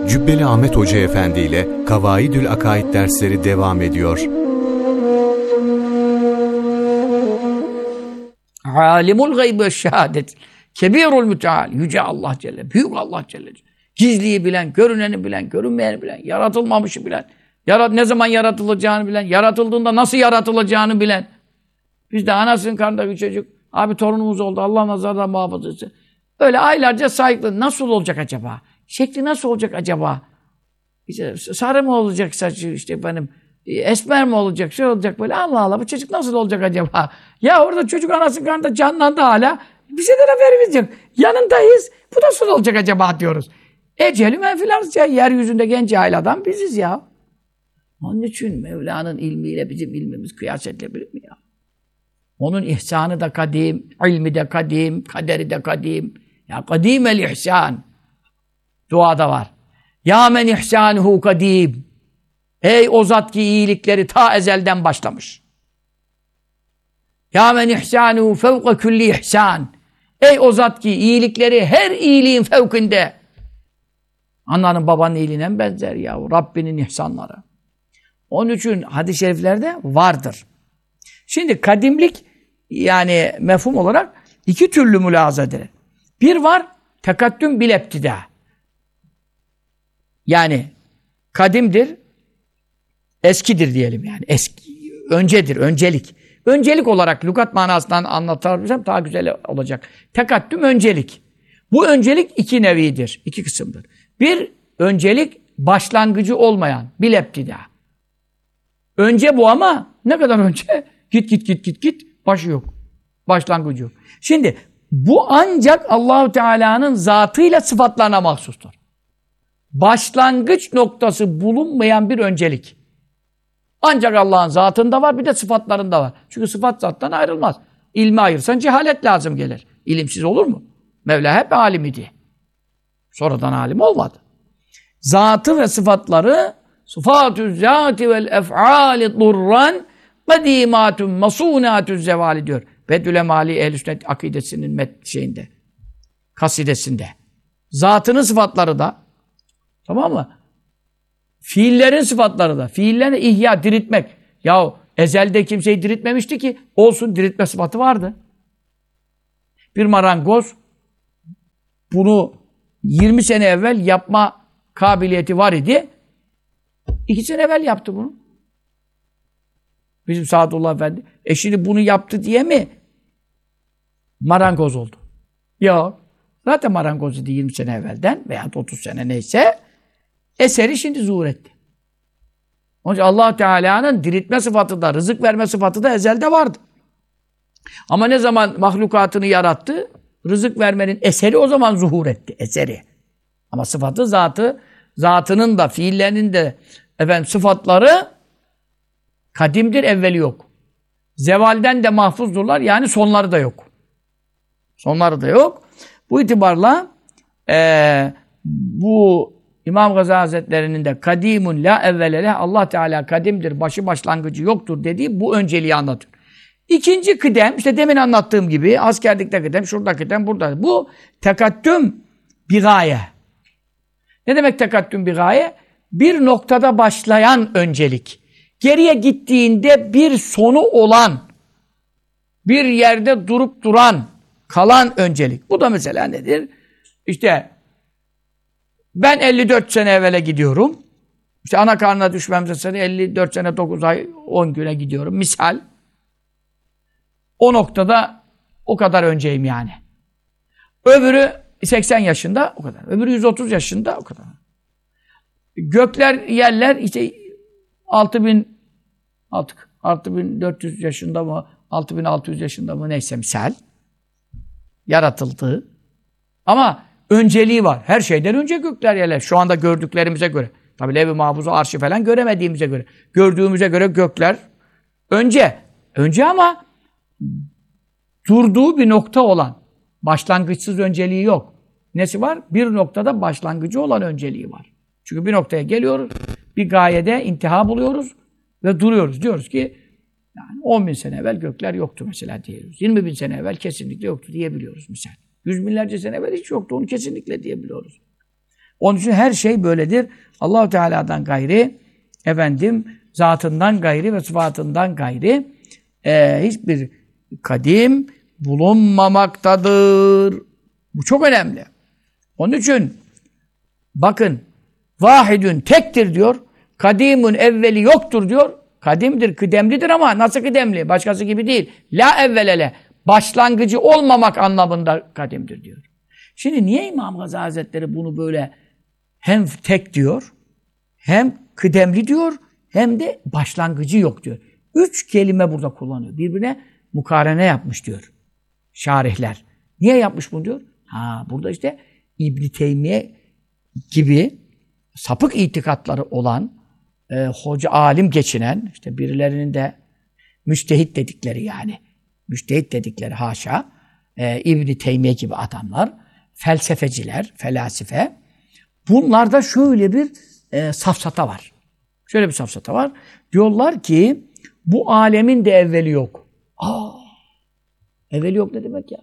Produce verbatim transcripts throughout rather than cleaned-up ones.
Cübbeli Ahmet Hoca Efendi ile Kavaidül Akaid dersleri devam ediyor. Alimul gaybi ve şehadet, kebirul müteal, yüce Allah Celle, büyük Allah Celle. Gizliyi bilen, görüneni bilen, görünmeyeni bilen, yaratılmamışı bilen, yarat ne zaman yaratılacağını bilen, yaratıldığında nasıl yaratılacağını bilen. Biz de anasının karnında bir çocuk, abi torunumuz oldu, Allah nazardan muhafaza etsin. Öyle aylarca saygılı, nasıl olacak acaba? Şekli nasıl olacak acaba? İşte sarı mı olacak saçı, işte benim esmer mi olacak, şey olacak böyle, Allah Allah bu çocuk nasıl olacak acaba? Ya orada çocuk anasının karnında canlandı hala, bize de haberimiz yok. Yanındayız, bu nasıl olacak acaba diyoruz. Eceli menfilarız ya, yeryüzünde genç cahil adam biziz ya. Onun için Mevla'nın ilmiyle bizim ilmimiz kıyas edilebilir mi ya? Onun ihsanı da kadim, ilmi de kadim, kaderi de kadim. Ya kadimel ihsan. Duada var. Ya men ihsanuhu kadim. Ey o zat ki iyilikleri ta ezelden başlamış. Ya men ihsanuhu fevka külli ihsan. Ey o zat ki iyilikleri her iyiliğin fevkinde. Ananın babanın iyiliğine benzer ya. Rabbinin ihsanları. Onun için hadis-i şeriflerde vardır. Şimdi kadimlik yani mefhum olarak iki türlü mülahaza edilir. Bir var tekaddüm bil ebtida. Yani kadimdir, eskidir diyelim yani. Eski, öncedir, öncelik. Öncelik olarak lügat manasından anlatarsam daha güzel olacak. Tekaddüm öncelik. Bu öncelik iki nevidir, iki kısımdır. Bir, öncelik başlangıcı olmayan, bil ebtida. Önce bu ama ne kadar önce? Git git git git git, başı yok. Başlangıcı yok. Şimdi bu ancak Allahu Teala'nın zatıyla sıfatlarına mahsustur. Başlangıç noktası bulunmayan bir öncelik. Ancak Allah'ın zatında var, bir de sıfatlarında var. Çünkü sıfat zattan ayrılmaz. İlmi ayırsan cehalet lazım gelir. İlimsiz olur mu? Mevla hep alim idi. Sonradan alim olmadı. Zatı ve sıfatları sıfatü zâti vel ef'âli durran kadîmâtun masûnâtü zevâli diyor. Bedül Emali Ehl-i Sünnet akidesinin met şeyinde, kasidesinde. Zatının sıfatları da, tamam mı? Fiillerin sıfatları da. Fiillerini ihya, diriltmek. Yahu ezelde kimseyi diriltmemişti ki, olsun diriltme sıfatı vardı. Bir marangoz bunu yirmi sene evvel yapma kabiliyeti var idi. İki sene evvel yaptı bunu. Bizim Saadullah Efendi. E şimdi bunu yaptı diye mi marangoz oldu? Yok. Zaten marangoz idi yirmi sene evvelden veya otuz sene neyse. Eseri şimdi zuhur etti. Onun için Allah Teala'nın diriltme sıfatı da, rızık verme sıfatı da ezelde vardı. Ama ne zaman mahlukatını yarattı, rızık vermenin eseri o zaman zuhur etti. Eseri. Ama sıfatı, zatı, zatının da, fiillerinin de efendim, sıfatları kadimdir, evveli yok. Zevalden de mahfuzdurlar, yani sonları da yok. Sonları da yok. Bu itibarla ee, bu İmam Gazali Hazretleri'nin de kadimun la evvelele, Allah Teala kadimdir, başı başlangıcı yoktur dediği bu önceliği anlatıyor. İkinci kıdem, işte demin anlattığım gibi askerlikte kıdem, şurada kıdem, burada. Bu tekaddüm bir gaye. Ne demek tekaddüm bir gaye? Bir noktada başlayan öncelik. Geriye gittiğinde bir sonu olan, bir yerde durup duran, kalan öncelik. Bu da mesela nedir? İşte ben elli dört sene evvele gidiyorum. İşte ana karnına düşmemize sene elli dört sene dokuz ay on güne gidiyorum. Misal. O noktada o kadar önceyim yani. Öbürü seksen yaşında o kadar. Öbürü yüz otuz yaşında o kadar. Gökler, yerler işte altı bin artık altı bin dört yüz yaşında mı, altı bin altı yüz yaşında mı neyse misal. Yaratıldığı. Ama önceliği var. Her şeyden önce gökler, yerler. Şu anda gördüklerimize göre. Tabii Levh-i Mahfuz'u, arşi falan göremediğimize göre. Gördüğümüze göre gökler önce. Önce ama durduğu bir nokta olan. Başlangıçsız önceliği yok. Nesi var? Bir noktada başlangıcı olan önceliği var. Çünkü bir noktaya geliyoruz. Bir gayede intiha buluyoruz ve duruyoruz. Diyoruz ki yani on bin sene evvel gökler yoktu mesela diyoruz. yirmi bin sene evvel kesinlikle yoktu diyebiliyoruz misal. Yüz binlerce sene evvel hiç yoktu, onu kesinlikle diyebiliyoruz. Onun için her şey böyledir. Allah-u Teala'dan gayri, efendim, zatından gayri ve sıfatından gayri e, hiçbir kadim bulunmamaktadır. Bu çok önemli. Onun için bakın, vahidün tektir diyor. Kadimun evveli yoktur diyor. Kadimdir, kıdemlidir ama nasıl kıdemli? Başkası gibi değil. La evvelele. Başlangıcı olmamak anlamında kadimdir diyor. Şimdi niye İmam Gazali Hazretleri bunu böyle hem tek diyor, hem kıdemli diyor, hem de başlangıcı yok diyor. Üç kelime burada kullanıyor. Birbirine mukarene yapmış diyor şarihler. Niye yapmış bunu diyor? Ha, burada işte İbn-i Teymiye gibi sapık itikatları olan, e, hoca, alim geçinen, işte birilerinin de müçtehit dedikleri yani, müçtehit dedikleri haşa, e, İbn-i Teymiye gibi adamlar, felsefeciler, felasife, bunlarda şöyle bir e, safsata var. Şöyle bir safsata var. Diyorlar ki, bu alemin de evveli yok. Aa, evveli yok ne demek ya?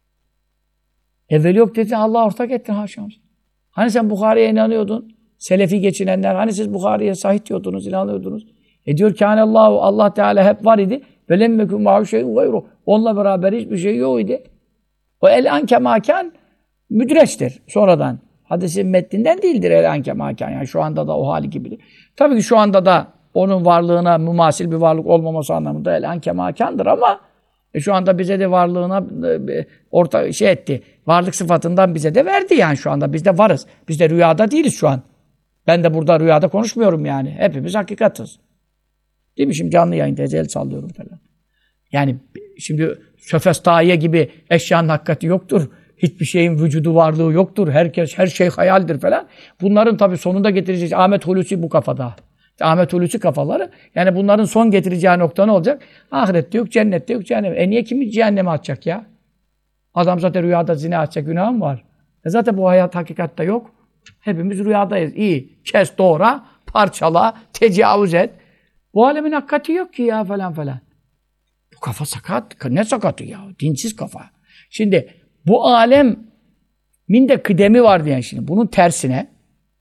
Evveli yok dedi, Allah ortak ettin haşa. Hani sen Bukhari'ye inanıyordun? Selefi geçinenler, hani siz Bukhari'ye sahih diyordunuz, inanıyordunuz. E diyor ki hani Allah, Allah Teala hep var idi. Ve lemmeküm ma'u şey'un gayru. Onunla beraber hiçbir şey yok idi. O el anke makan müdreçtir sonradan. Hadisin metninden değildir el anke makan. Yani şu anda da o hali gibidir. Tabii ki şu anda da onun varlığına mümasil bir varlık olmaması anlamında el anke makandır ama e şu anda bize de varlığına e, orta şey etti. Varlık sıfatından bize de verdi yani şu anda. Biz de varız. Biz de rüyada değiliz şu an. Ben de burada rüyada konuşmuyorum yani. Hepimiz hakikatız. Değil mi? Şimdi canlı yayında el sallıyorum falan. Yani şimdi Söfestaiye gibi eşyanın hakikati yoktur. Hiçbir şeyin vücudu varlığı yoktur. Herkes, her şey hayaldir falan. Bunların tabii sonunda getireceğiz. Ahmet Hulusi bu kafada. İşte Ahmet Hulusi kafaları. Yani bunların son getireceği nokta ne olacak? Ahirette yok, cennette yok, cehennem. E niye kimi cehenneme atacak ya? Adam zaten rüyada zina atacak, günah mı var? E zaten bu hayat hakikatte yok. Hepimiz rüyadayız. İyi. Kes, doğra, parçala, tecavüz et. Bu alemin hakikati yok ki ya falan falan. Bu kafa sakat. Ne sakatı ya? Dinsiz kafa. Şimdi bu alemin de kıdemi var diyen şimdi. Bunun tersine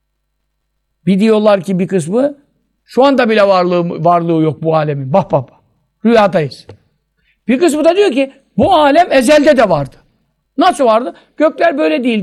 bir diyorlar ki bir kısmı şu anda bile varlığı, varlığı yok bu alemin. Bak bak bak. Rüyadayız. Bir kısmı da diyor ki bu alem ezelde de vardı. Nasıl vardı? Gökler böyle değil.